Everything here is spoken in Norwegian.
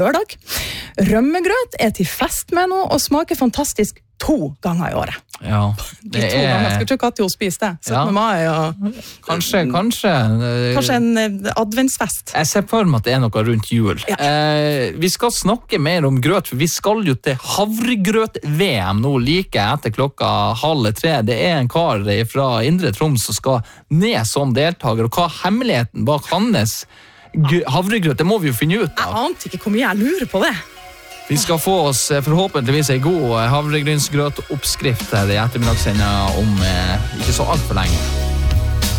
lørdag. Rømmegrøt til fest med nå, og smaker fantastisk 2 ganger i året. Ja, De 2 ganger, skal ikke Katja spise det. 17. mai og... Kanskje. Kanskje en adventsfest. Jeg ser for meg at det noe rundt jul. Ja. Vi skal snakke mer om grøt, for vi skal jo til havregrøt-VM nå like etter 2:30. Det en kar fra Indre Troms som skal ned som deltaker, og hva hemmeligheten bak hans havregrøt, det må vi jo finne ut av. Jeg ante ikke hvor mye jeg lurer på det. Vi skal få oss forhåpentligvis en god havregrynsgrøt-oppskrift her i ettermiddagssendingen om ikke så alt for lenge.